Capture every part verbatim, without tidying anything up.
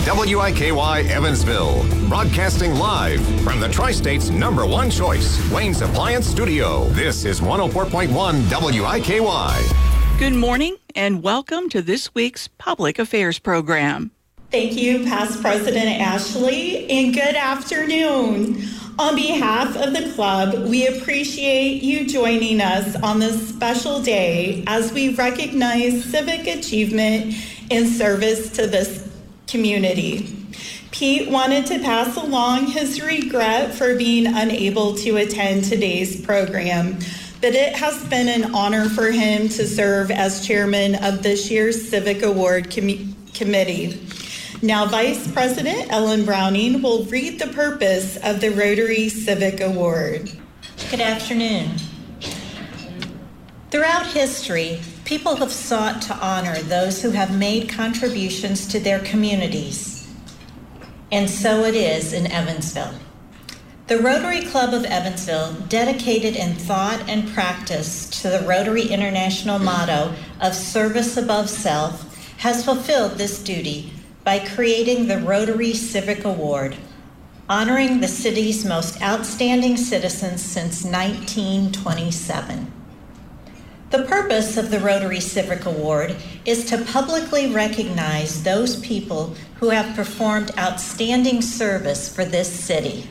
W I K Y Evansville, broadcasting live from the Tri-State's number one choice, Wayne's Appliance Studio. This is one oh four point one W I K Y. Good morning and welcome to this week's Public Affairs program. Thank you, Past President Ashley, and good afternoon. On behalf of the club, we appreciate you joining us on this special day as we recognize civic achievement and service to this community. Pete wanted to pass along his regret for being unable to attend today's program, but it has been an honor for him to serve as chairman of this year's Civic Award Com- Committee. Now, Vice President Ellen Browning will read the purpose of the Rotary Civic Award. Good afternoon. Throughout history, people have sought to honor those who have made contributions to their communities. And so it is in Evansville. The Rotary Club of Evansville, dedicated in thought and practice to the Rotary International motto of service above self, has fulfilled this duty by creating the Rotary Civic Award, honoring the city's most outstanding citizens since nineteen twenty-seven. The purpose of the Rotary Civic Award is to publicly recognize those people who have performed outstanding service for this city.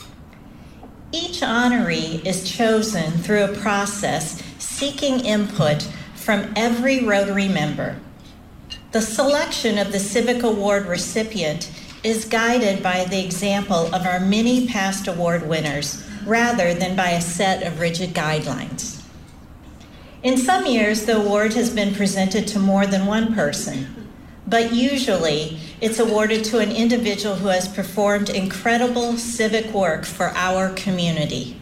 Each honoree is chosen through a process seeking input from every Rotary member. The selection of the Civic Award recipient is guided by the example of our many past award winners rather than by a set of rigid guidelines. In some years, the award has been presented to more than one person, but usually it's awarded to an individual who has performed incredible civic work for our community.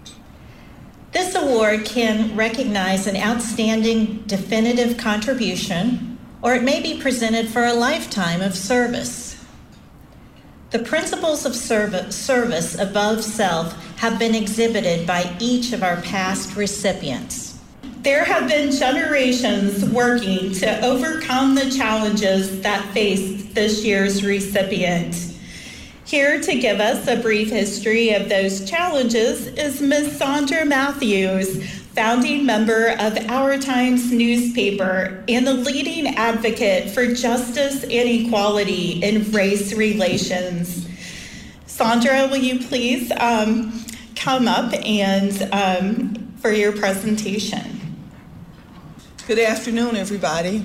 This award can recognize an outstanding definitive contribution, or it may be presented for a lifetime of service. The principles of service, service above self have been exhibited by each of our past recipients. There have been generations working to overcome the challenges that faced this year's recipient. Here to give us a brief history of those challenges is Miz Sandra Matthews, founding member of Our Times newspaper and the leading advocate for justice and equality in race relations. Sandra, will you please um, come up and um, for your presentation? Good afternoon, everybody.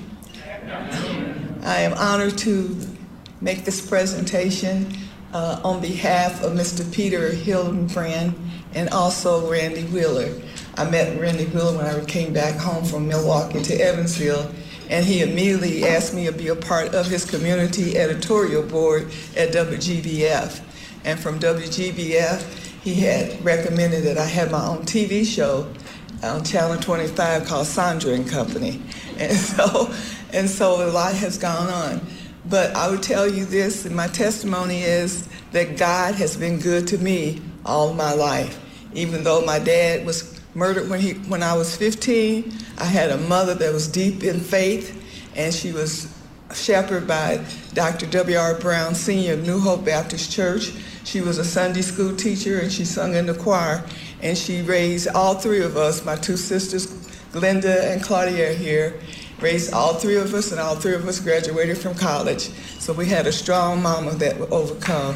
I am honored to make this presentation uh, on behalf of Mister Peter Hildenbrand and also Randy Wheeler. I met Randy Wheeler when I came back home from Milwaukee to Evansville, and he immediately asked me to be a part of his community editorial board at W G B F. And from W G B F, he had recommended that I have my own T V show on Channel twenty-five called Sandra and Company. And so, and so a lot has gone on. But I would tell you this, and my testimony is that God has been good to me all my life. Even though my dad was murdered when he when I was fifteen, I had a mother that was deep in faith, and she was shepherded by Doctor W R Brown Senior of New Hope Baptist Church. She was a Sunday school teacher, and she sung in the choir, and she raised all three of us, my two sisters, Glenda and Claudia here, raised all three of us, and all three of us graduated from college. So we had a strong mama that would overcome.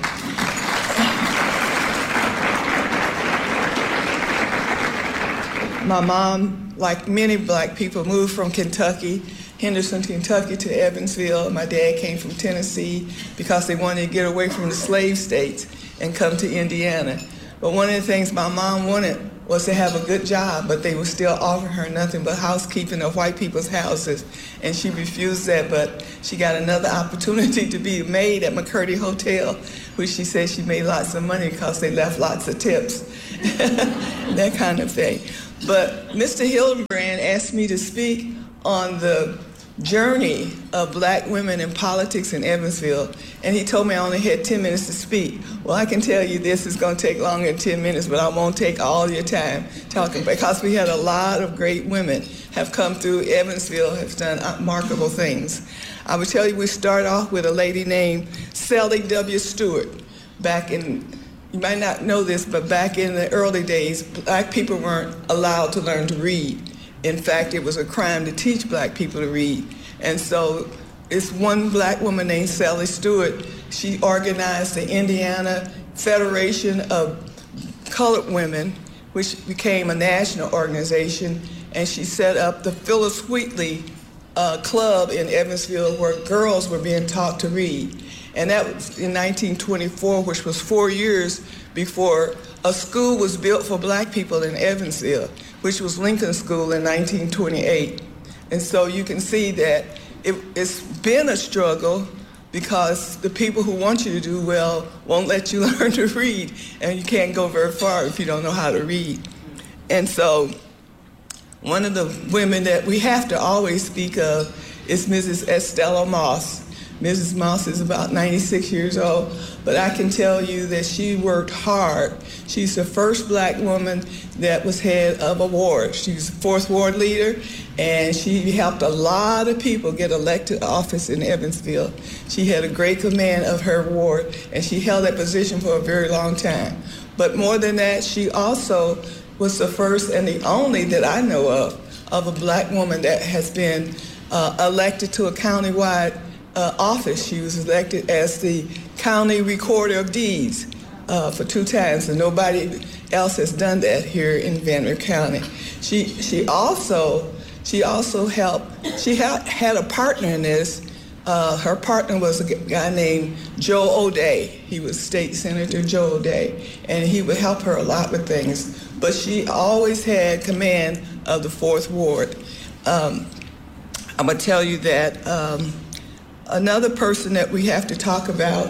My mom, like many black people, moved from Kentucky, Henderson, Kentucky to Evansville. My dad came from Tennessee because they wanted to get away from the slave states and come to Indiana. But one of the things my mom wanted was to have a good job, but they would still offer her nothing but housekeeping of white people's houses. And she refused that, but she got another opportunity to be a maid at McCurdy Hotel, which she said she made lots of money because they left lots of tips, that kind of thing. But Mister Hildenbrand asked me to speak on the journey of black women in politics in Evansville, and he told me I only had ten minutes to speak. Well, I can tell you this is going to take longer than ten minutes, but I won't take all your time talking, because we had a lot of great women have come through Evansville, have done remarkable things. I would tell you we start off with a lady named Sally W. Stewart. Back in, you might not know this, but back in the early days, black people weren't allowed to learn to read. In fact, it was a crime to teach black people to read. And so it's one black woman named Sally Stewart. She organized the Indiana Federation of Colored Women, which became a national organization, and she set up the Phyllis Wheatley uh, Club in Evansville, where girls were being taught to read. And that was in nineteen twenty-four, which was four years before a school was built for black people in Evansville, which was Lincoln School in nineteen twenty-eight. And so you can see that it, it's been a struggle, because the people who want you to do well won't let you learn to read, and you can't go very far if you don't know how to read. And so one of the women that we have to always speak of is Missus Estella Moss. Missus Moss is about ninety-six years old, but I can tell you that she worked hard. She's the first black woman that was head of a ward. She was the fourth ward leader, and she helped a lot of people get elected to office in Evansville. She had a great command of her ward, and she held that position for a very long time. But more than that, she also was the first and the only that I know of, of a black woman that has been uh, elected to a countywide uh, office. She was elected as the county recorder of deeds uh, for two times, and nobody else has done that here in Van Wert County. She, she also She also helped, she had, had a partner in this. Uh, her partner was a guy named Joe O'Day. He was State Senator Joe O'Day, and he would help her a lot with things. But she always had command of the Fourth Ward. Um, I'm gonna tell you that um, another person that we have to talk about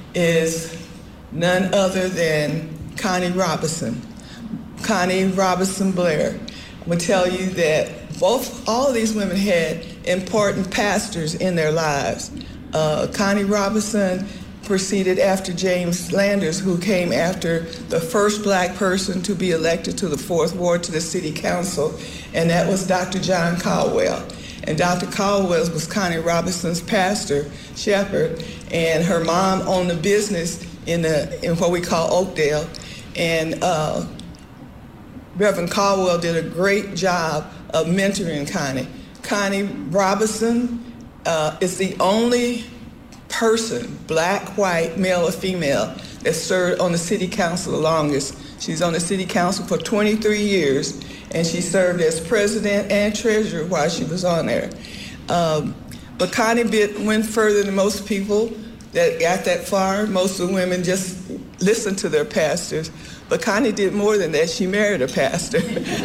is none other than Connie Robinson. Connie Robinson Blair. I'm gonna tell you that both, all of these women had important pastors in their lives. Uh, Connie Robinson proceeded after James Landers, who came after the first black person to be elected to the Fourth Ward to the City Council, and that was Doctor John Caldwell. And Doctor Caldwell was Connie Robinson's pastor, shepherd, and her mom owned a business in the in what we call Oakdale, and uh, Reverend Caldwell did a great job of mentoring Connie. Connie Robinson uh, is the only person, black, white, male or female, that served on the city council the longest. She's on the city council for twenty-three years, and she served as president and treasurer while she was on there. Um, but Connie bit, went further than most people that got that far. Most of the women just listened to their pastors. But Connie did more than that. She married a pastor.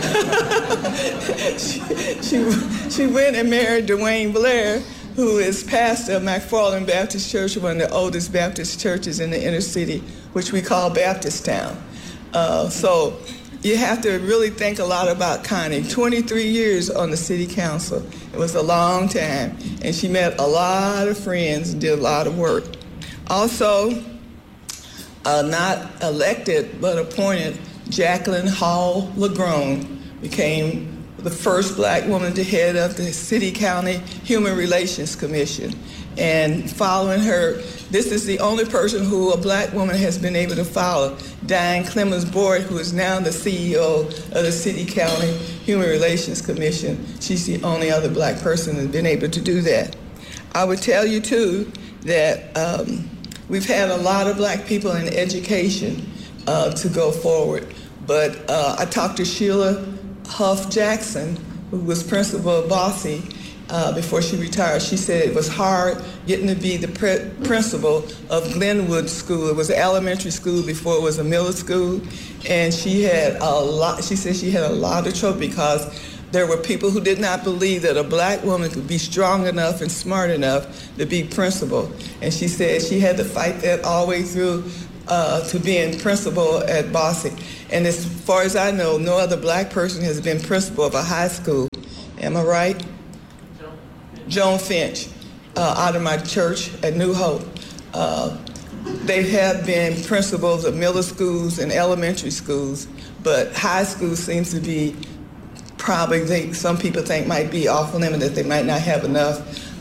she, she, she went and married Dwayne Blair, who is pastor of McFarland Baptist Church, one of the oldest Baptist churches in the inner city, which we call Baptist Town. Uh, so you have to really think a lot about Connie. twenty-three years on the city council. It was a long time. And she met a lot of friends and did a lot of work. Also, Uh, not elected, but appointed, Jacqueline Hall LaGrone became the first black woman to head up the City County Human Relations Commission. And following her, this is the only person who a black woman has been able to follow, Diane Clemens Boyd, who is now the C E O of the City County Human Relations Commission. She's the only other black person that's been able to do that. I would tell you, too, that um, we've had a lot of black people in education uh, to go forward, but uh, I talked to Sheila Huff Jackson, who was principal of Bosse uh, before she retired. She said it was hard getting to be the pre- principal of Glenwood School. It was an elementary school before it was a middle school, and she had a lot. She said she had a lot of trouble because there were people who did not believe that a black woman could be strong enough and smart enough to be principal. And she said she had to fight that all the way through uh, to being principal at Bosse. And as far as I know, no other black person has been principal of a high school. Am I right? Joan Finch, uh, out of my church at New Hope. Uh, they have been principals of middle schools and elementary schools, but high school seems to be probably they, some people think might be off limit, that they might not have enough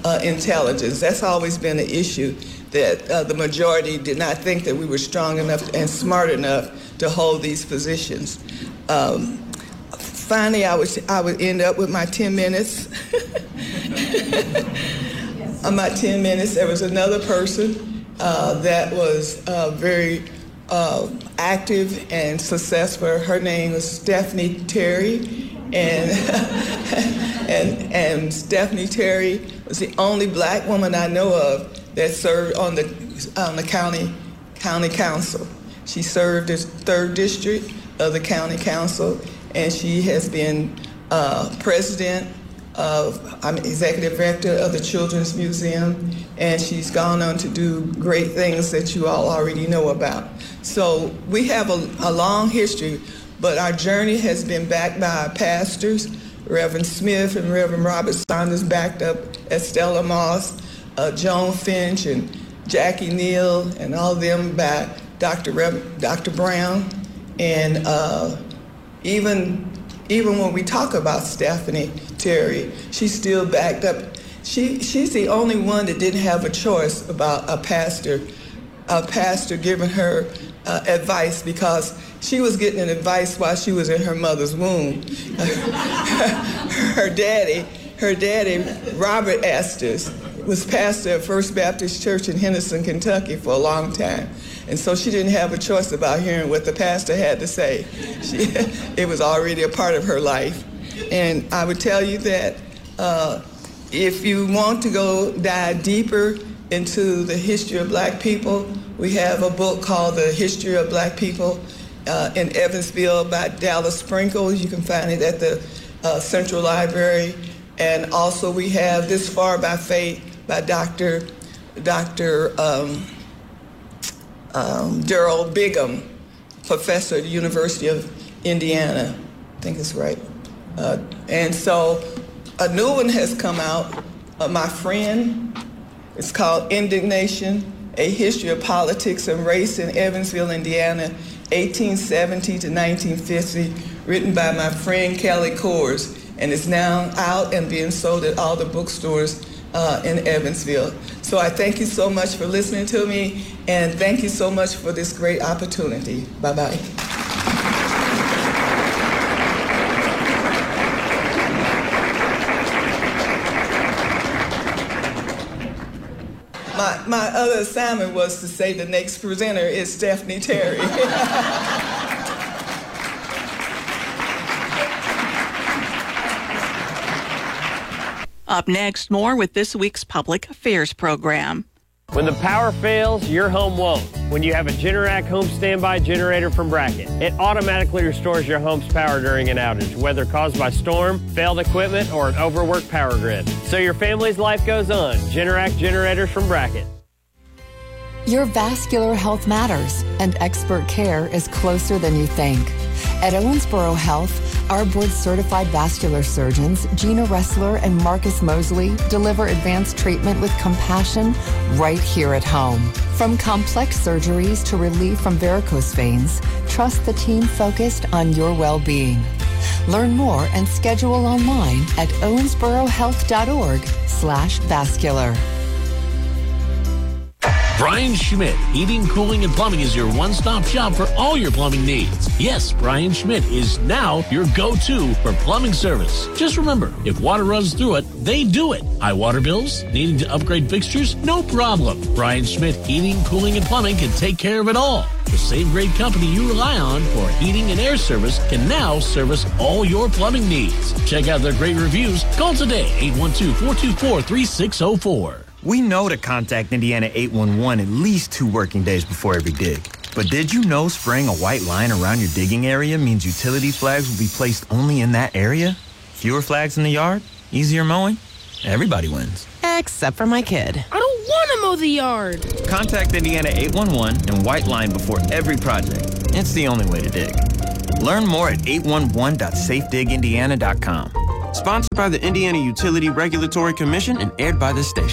uh, intelligence. That's always been an issue, that uh, the majority did not think that we were strong enough and smart enough to hold these positions. Um, finally, I would, I would end up with my ten minutes. On my ten minutes, there was another person uh, that was uh, very uh, active and successful. Her name was Stephanie Terry. And, and and Stephanie Terry was the only black woman I know of that served on the on the county county council. She served as third district of the county council, and she has been uh, president of, I'm executive director of the Children's Museum, and she's gone on to do great things that you all already know about. So we have a, a long history. But our journey has been backed by our pastors, Reverend Smith and Reverend Robert Saunders, backed up Estella Moss, uh, Joan Finch, and Jackie Neal, and all of them by Doctor Rev- Doctor Brown. And uh, even, even when we talk about Stephanie Terry, she's still backed up. She, she's the only one that didn't have a choice about a pastor, a pastor giving her uh, advice, because she was getting an advice while she was in her mother's womb. her daddy, her daddy, Robert Astor, was pastor at First Baptist Church in Henderson, Kentucky for a long time. And so she didn't have a choice about hearing what the pastor had to say. She, it was already a part of her life. And I would tell you that uh, if you want to go dive deeper into the history of black people, we have a book called The History of Black People Uh, in Evansville by Dallas Sprinkles. You can find it at the uh, Central Library. And also we have This Far by Faith by Doctor Doctor Um, um, Daryl Bigham, professor at the University of Indiana. I think it's right. Uh, and so a new one has come out, uh, my friend. It's called Indignation, A History of Politics and Race in Evansville, Indiana, eighteen seventy to nineteen fifty, written by my friend Kelly Kors, and it's now out and being sold at all the bookstores uh, in Evansville. So I thank you so much for listening to me, and thank you so much for this great opportunity. Bye-bye. My, my other assignment was to say the next presenter is Stephanie Terry. Up next, more with this week's Public Affairs program. When the power fails, your home won't. When you have a Generac home standby generator from Bracket, it automatically restores your home's power during an outage, whether caused by storm, failed equipment, or an overworked power grid. So your family's life goes on. Generac generators from Bracket. Your vascular health matters, and expert care is closer than you think. At Owensboro Health, our board-certified vascular surgeons, Gina Ressler and Marcus Mosley, deliver advanced treatment with compassion right here at home. From complex surgeries to relief from varicose veins, trust the team focused on your well-being. Learn more and schedule online at owensborohealth.org slash vascular. Brian Schmidt Heating, Cooling, and Plumbing is your one-stop shop for all your plumbing needs. Yes, Brian Schmidt is now your go-to for plumbing service. Just remember, if water runs through it, they do it. High water bills? Needing to upgrade fixtures? No problem. Brian Schmidt Heating, Cooling, and Plumbing can take care of it all. The same great company you rely on for heating and air service can now service all your plumbing needs. Check out their great reviews. Call today, eight one two, four two four, three six zero four. We know to contact Indiana eight one one at least two working days before every dig. But did you know spraying a white line around your digging area means utility flags will be placed only in that area? Fewer flags in the yard? Easier mowing? Everybody wins. Except for my kid. I don't want to mow the yard. Contact Indiana eight one one and white line before every project. It's the only way to dig. Learn more at eight one one dot safe dig indiana dot com. Sponsored by the Indiana Utility Regulatory Commission and aired by this station.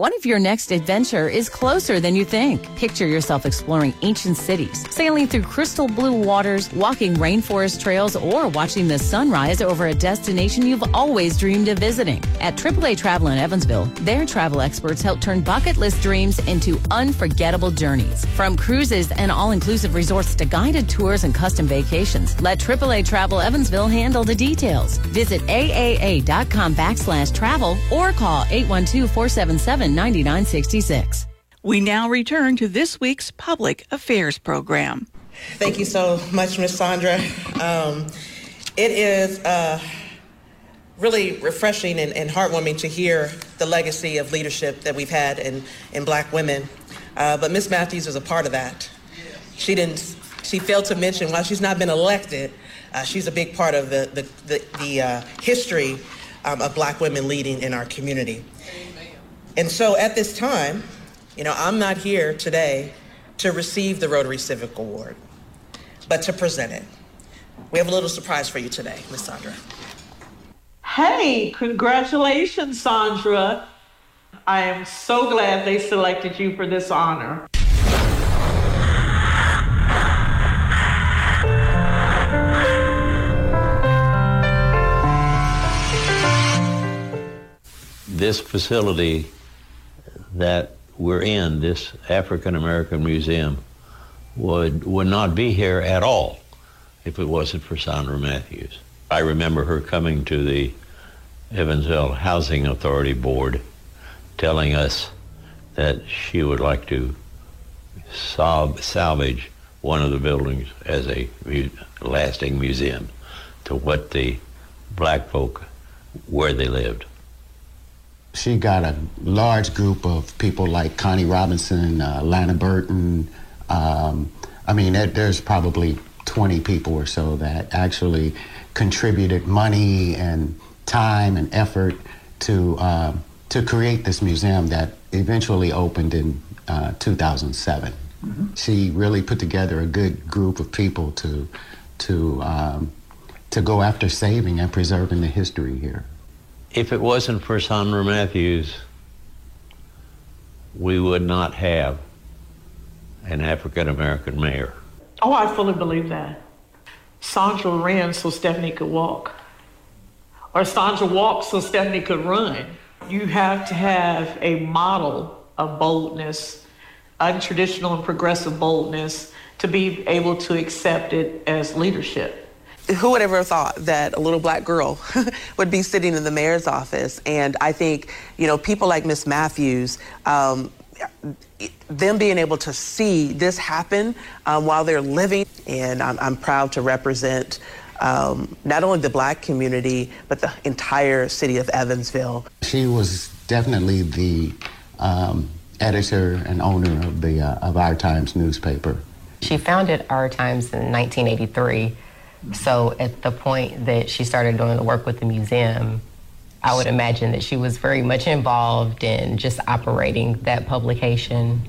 What if your next adventure is closer than you think? Picture yourself exploring ancient cities, sailing through crystal blue waters, walking rainforest trails, or watching the sunrise over a destination you've always dreamed of visiting. At triple A Travel in Evansville, their travel experts help turn bucket list dreams into unforgettable journeys. From cruises and all-inclusive resorts to guided tours and custom vacations, let triple A Travel Evansville handle the details. Visit A A A dot com backslash travel or call eight one two, four seven seven, nine nine six six. We now return to this week's Public Affairs program. Thank you so much, Miz Sandra. Um, it is uh, really refreshing and, and heartwarming to hear the legacy of leadership that we've had in, in Black women. Uh, but Miz Matthews is a part of that. She didn't. She failed to mention, while she's not been elected, uh, she's a big part of the the the, the uh, history um, of Black women leading in our community. And so at this time, you know, I'm not here today to receive the Rotary Civic Award, but to present it. We have a little surprise for you today, Miz Sandra. Hey, congratulations, Sandra. I am so glad they selected you for this honor. This facility that we're in, this African American Museum, would would not be here at all if it wasn't for Sandra Matthews. I remember her coming to the Evansville Housing Authority Board telling us that she would like to sal- salvage one of the buildings as a mu- lasting museum to what the Black folk, where they lived. She got a large group of people like Connie Robinson, uh, Lana Burton. Um, I mean, there, there's probably twenty people or so that actually contributed money and time and effort to uh, to create this museum that eventually opened in uh, two thousand seven. Mm-hmm. She really put together a good group of people to to um, to go after saving and preserving the history here. If it wasn't for Sandra Matthews, we would not have an African-American mayor. Oh, I fully believe that. Sandra ran so Stephanie could walk. Or Sandra walked so Stephanie could run. You have to have a model of boldness, untraditional and progressive boldness, to be able to accept it as leadership. Who would ever thought that a little Black girl would be sitting in the mayor's office? And I think, you know, people like Miz Matthews, um, them being able to see this happen um, while they're living, and I'm, I'm proud to represent um, not only the Black community, but the entire city of Evansville. She was definitely the um, editor and owner of the uh, of Our Times newspaper. She founded Our Times in nineteen eighty-three. So at the point that she started doing the work with the museum, I would imagine that she was very much involved in just operating that publication.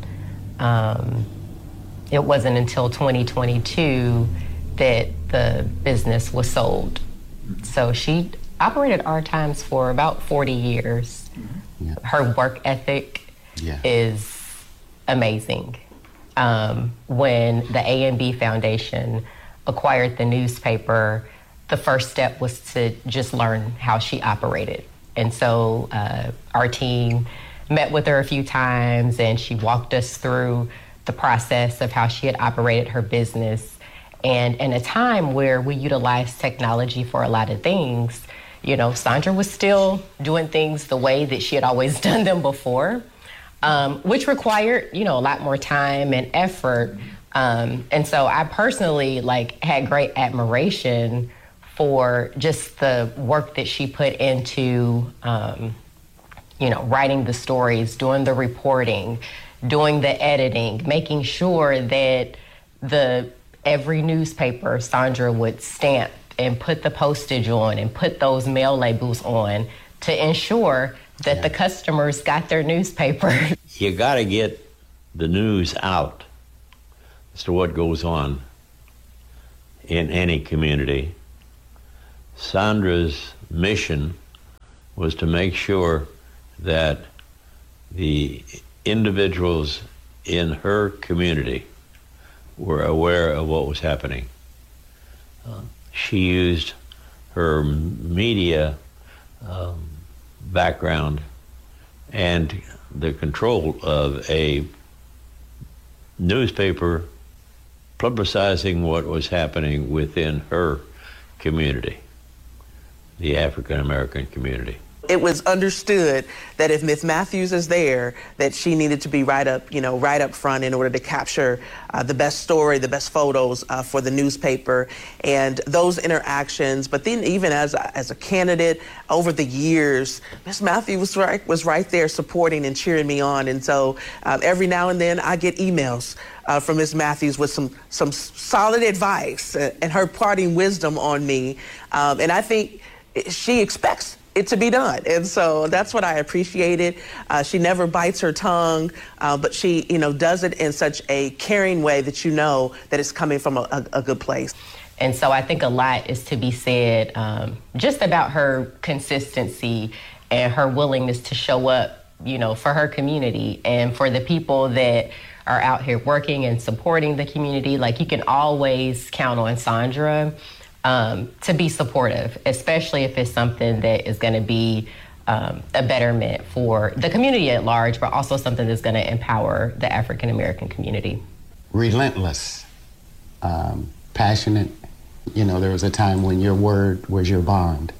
Um, it wasn't until twenty twenty-two that the business was sold. So she operated Our Times for about forty years. Yeah. Her work ethic yeah. is amazing. Um, when the A and B Foundation acquired the newspaper, the first step was to just learn how she operated. And so uh, our team met with her a few times, and she walked us through the process of how she had operated her business. And in a time where we utilized technology for a lot of things, you know, Sandra was still doing things the way that she had always done them before, um, which required, you know, a lot more time and effort. Um, and so I personally like had great admiration for just the work that she put into, um, you know, writing the stories, doing the reporting, doing the editing, making sure that the every newspaper Sandra would stamp and put the postage on and put those mail labels on to ensure that yeah. the customers got their newspaper. You got to get the news out as to what goes on in any community. Sandra's mission was to make sure that the individuals in her community were aware of what was happening. Uh, she used her media um, background and the control of a newspaper publicizing what was happening within her community, the African American community. It was understood that if Miss Matthews is there, that she needed to be right up, you know, right up front in order to capture uh, the best story, the best photos uh, for the newspaper, and those interactions. But then, even as a, as a candidate over the years, Miss Matthews was right was right there supporting and cheering me on. And so, uh, every now and then, I get emails uh, from Miss Matthews with some some solid advice and her parting wisdom on me. Um, and I think she expects it to be done. And so that's what I appreciated. Uh, she never bites her tongue, uh, but she, you know, does it in such a caring way that you know that it's coming from a, a, a good place. And so I think a lot is to be said um, just about her consistency and her willingness to show up, you know, for her community and for the people that are out here working and supporting the community. Like, you can always count on Sandra Um, to be supportive, especially if it's something that is going to be um, a betterment for the community at large, but also something that's going to empower the African American community. Relentless, um, passionate. You know, there was a time when your word was your bond.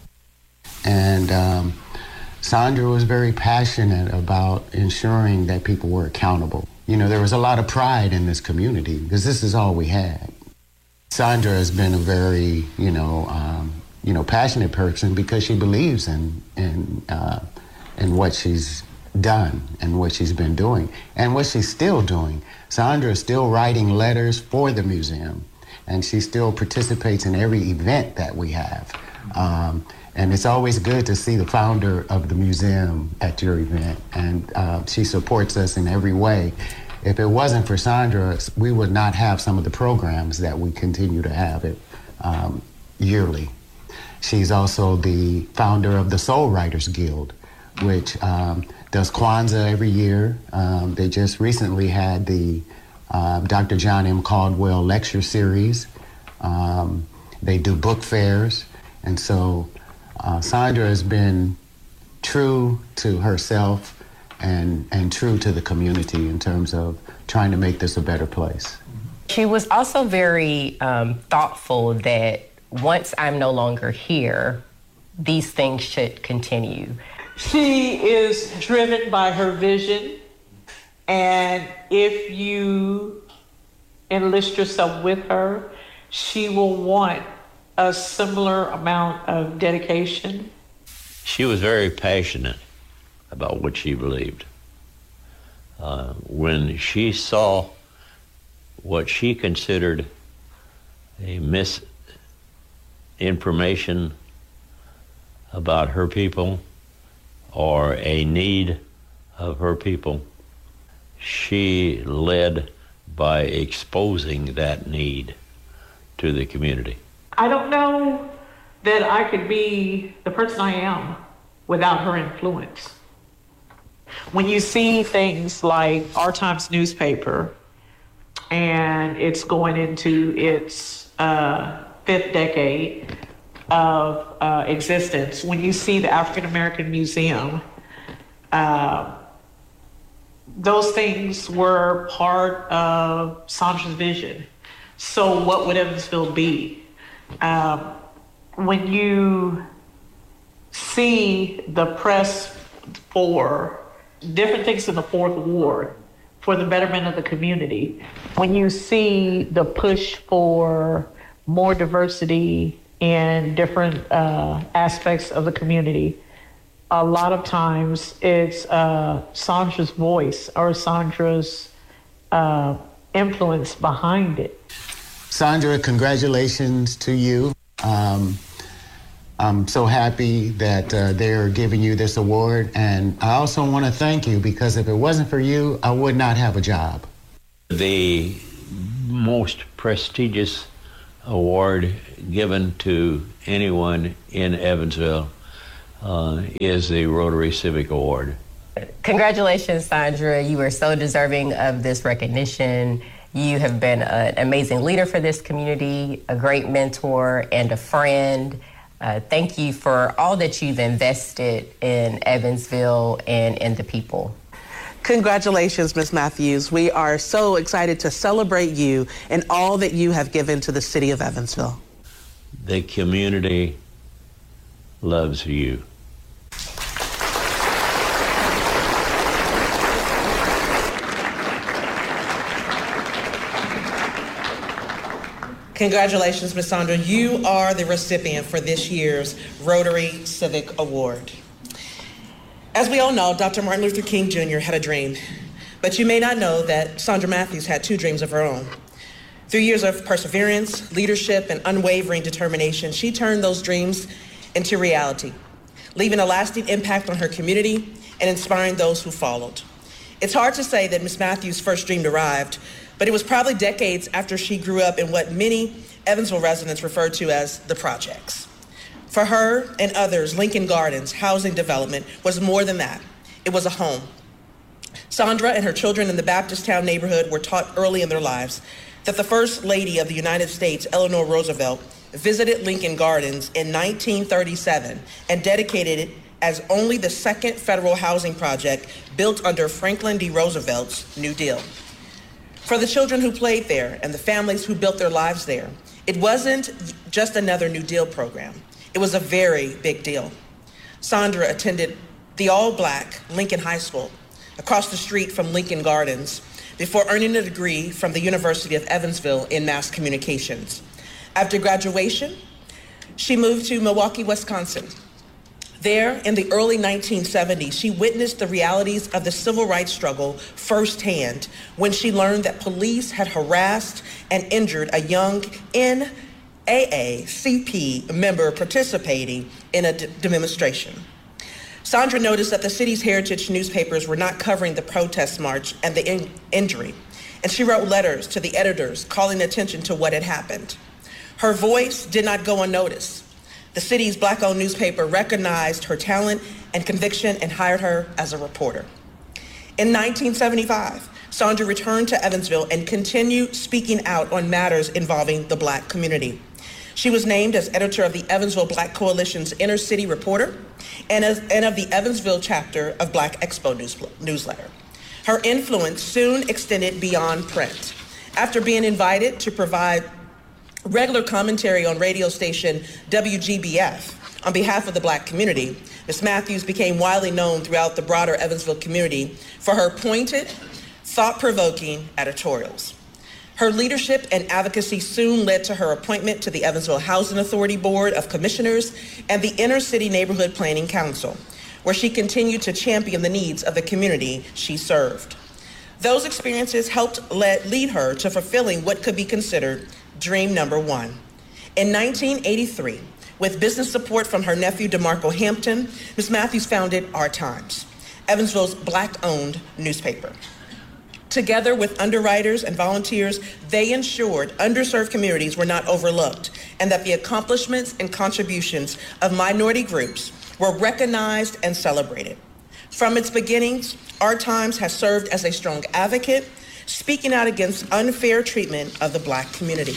And um, Sandra was very passionate about ensuring that people were accountable. You know, there was a lot of pride in this community because this is all we had. Sandra has been a very, you know, um, you know, passionate person because she believes in in uh, in what she's done and what she's been doing and what she's still doing. Sandra is still writing letters for the museum, and she still participates in every event that we have. Um, and it's always good to see the founder of the museum at your event, and uh, she supports us in every way. If it wasn't for Sandra, we would not have some of the programs that we continue to have it um, yearly. She's also the founder of the Soul Writers Guild, which um, does Kwanzaa every year. Um, they just recently had the uh, Doctor John M. Caldwell lecture series. Um, they do book fairs. And so uh, Sandra has been true to herself and and true to the community in terms of trying to make this a better place. She was also very um, thoughtful that once I'm no longer here, these things should continue. She is driven by her vision, and if you enlist yourself with her, she will want a similar amount of dedication. She was very passionate about what she believed. Uh, when she saw what she considered a misinformation about her people or a need of her people, she led by exposing that need to the community. I don't know that I could be the person I am without her influence. When you see things like Our Times newspaper, and it's going into its uh, fifth decade of uh, existence, when you see the African American Museum, uh, those things were part of Sandra's vision. So what would Evansville be? Um, when you see the press for different things in the Fourth Ward for the betterment of the community, when you see the push for more diversity in different uh, aspects of the community, a lot of times it's uh, Sandra's voice or Sandra's uh, influence behind it. Sandra, congratulations to you. Um, I'm so happy that uh, they're giving you this award, and I also want to thank you because if it wasn't for you, I would not have a job. The most prestigious award given to anyone in Evansville uh, is the Rotary Civic Award. Congratulations, Sandra. You are so deserving of this recognition. You have been an amazing leader for this community, a great mentor, and a friend. Uh, thank you for all that you've invested in Evansville and in the people. Congratulations, Miz Matthews. We are so excited to celebrate you and all that you have given to the city of Evansville. The community loves you. Congratulations, Miz Sandra. You are the recipient for this year's Rotary Civic Award. As we all know, Doctor Martin Luther King Junior had a dream, but you may not know that Sandra Matthews had two dreams of her own. Through years of perseverance, leadership, and unwavering determination, she turned those dreams into reality, leaving a lasting impact on her community and inspiring those who followed. It's hard to say that Miz Matthews' first dream arrived, but it was probably decades after she grew up in what many Evansville residents refer to as the projects. For her and others, Lincoln Gardens housing development was more than that. It was a home. Sandra and her children in the Baptist-town neighborhood were taught early in their lives that the First Lady of the United States, Eleanor Roosevelt, visited Lincoln Gardens in nineteen thirty-seven and dedicated it as only the second federal housing project built under Franklin D. Roosevelt's New Deal. For the children who played there and the families who built their lives there, it wasn't just another New Deal program. It was a very big deal. Sandra attended the all-black Lincoln High School across the street from Lincoln Gardens before earning a degree from the University of Evansville in mass communications. After graduation, she moved to Milwaukee, Wisconsin. There, in the early nineteen seventies, she witnessed the realities of the civil rights struggle firsthand when she learned that police had harassed and injured a young N double A C P member participating in a d- demonstration. Sandra noticed that the city's heritage newspapers were not covering the protest march and the in- injury, and she wrote letters to the editors calling attention to what had happened. Her voice did not go unnoticed. The city's black-owned newspaper recognized her talent and conviction and hired her as a reporter. In nineteen seventy-five, Sandra returned to Evansville and continued speaking out on matters involving the Black community. She was named as editor of the Evansville Black Coalition's Inner City Reporter and, as, and of the Evansville chapter of Black Expo news, newsletter. Her influence soon extended beyond print. After being invited to provide regular commentary on radio station W G B F on behalf of the Black community, Miz Matthews became widely known throughout the broader Evansville community for her pointed, thought-provoking editorials. Her leadership and advocacy soon led to her appointment to the Evansville Housing Authority Board of Commissioners and the Inner City Neighborhood Planning Council, where she continued to champion the needs of the community she served. Those experiences helped lead, lead her to fulfilling what could be considered dream number one. In nineteen eighty-three, with business support from her nephew DeMarco Hampton, Miz Matthews founded Our Times, Evansville's Black-owned newspaper. Together with underwriters and volunteers, they ensured underserved communities were not overlooked and that the accomplishments and contributions of minority groups were recognized and celebrated. From its beginnings, Our Times has served as a strong advocate, speaking out against unfair treatment of the Black community.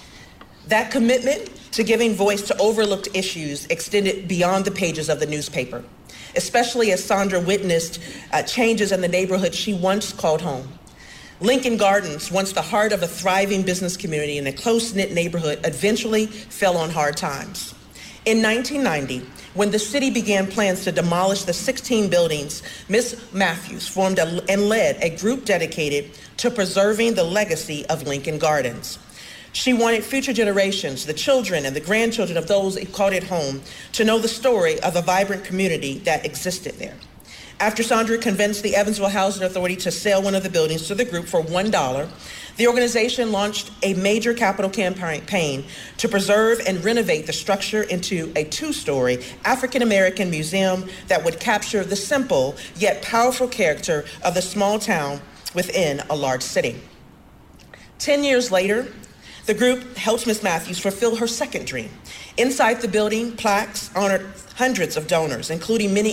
That commitment to giving voice to overlooked issues extended beyond the pages of the newspaper, especially as Sandra witnessed uh, changes in the neighborhood she once called home. Lincoln Gardens, once the heart of a thriving business community in a close-knit neighborhood, eventually fell on hard times. In nineteen ninety, when the city began plans to demolish the sixteen buildings, Miz Matthews formed a, and led a group dedicated to preserving the legacy of Lincoln Gardens. She wanted future generations, the children and the grandchildren of those who called it home, to know the story of a vibrant community that existed there. After Sandra convinced the Evansville Housing Authority to sell one of the buildings to the group for one dollar, the organization launched a major capital campaign to preserve and renovate the structure into a two-story African-American museum that would capture the simple yet powerful character of the small town within a large city. Ten years later, the group helped Miz Matthews fulfill her second dream. Inside the building, plaques honored hundreds of donors, including many